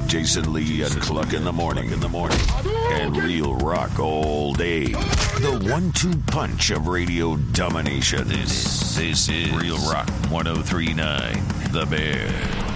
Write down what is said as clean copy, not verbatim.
Jason Lee and Cluck in the morning. And real rock all day. The 1-2 punch of radio domination. This is Real Rock 103.9 The Bear.